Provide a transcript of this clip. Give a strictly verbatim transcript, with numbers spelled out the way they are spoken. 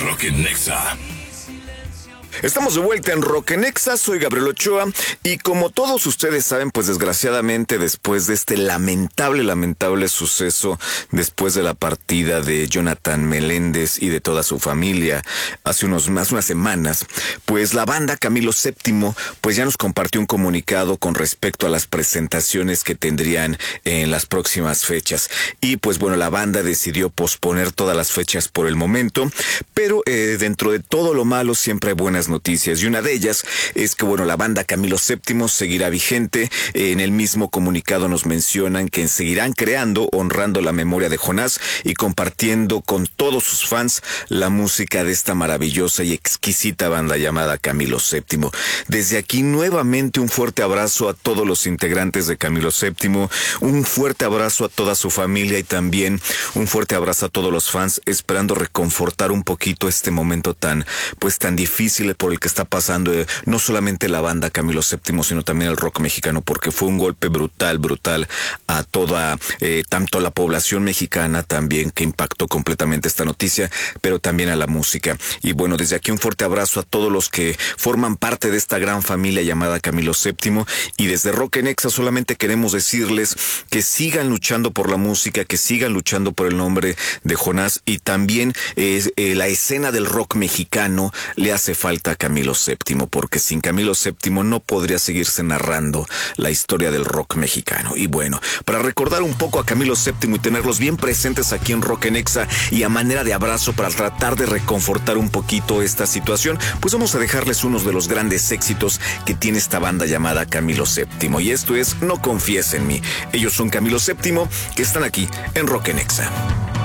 Rock en Nexa. Estamos de vuelta en Rock en Nexa, soy Gabriel Ochoa y como todos ustedes saben, pues desgraciadamente después de este lamentable, lamentable suceso, después de la partida de Jonathan Meléndez y de toda su familia hace unos más unas semanas, pues la banda Camilo séptimo pues ya nos compartió un comunicado con respecto a las presentaciones que tendrían en las próximas fechas. Y pues bueno, la banda decidió posponer todas las fechas por el momento, pero eh, dentro de todo lo malo siempre hay buenas noticias, y una de ellas es que bueno, la banda Camilo séptimo seguirá vigente. En el mismo comunicado nos mencionan que seguirán creando, honrando la memoria de Jonás y compartiendo con todos sus fans la música de esta maravillosa y exquisita banda llamada Camilo séptimo. Desde aquí nuevamente un fuerte abrazo a todos los integrantes de Camilo séptimo, un fuerte abrazo a toda su familia y también un fuerte abrazo a todos los fans, esperando reconfortar un poquito este momento tan pues tan difícil por el que está pasando eh, no solamente la banda Camilo séptimo, sino también el rock mexicano, porque fue un golpe brutal, brutal a toda, eh, tanto a la población mexicana también, que impactó completamente esta noticia, pero también a la música. Y bueno, desde aquí un fuerte abrazo a todos los que forman parte de esta gran familia llamada Camilo séptimo, y desde Rock en Nexa solamente queremos decirles que sigan luchando por la música, que sigan luchando por el nombre de Jonás, y también eh, eh, la escena del rock mexicano le hace falta a Camilo séptimo, porque sin Camilo séptimo no podría seguirse narrando la historia del rock mexicano. Y bueno, para recordar un poco a Camilo séptimo y tenerlos bien presentes aquí en Rock en Nexa y a manera de abrazo para tratar de reconfortar un poquito esta situación, pues vamos a dejarles unos de los grandes éxitos que tiene esta banda llamada Camilo séptimo, y esto es No confíes en mí. Ellos son Camilo séptimo, que están aquí en Rock en Nexa.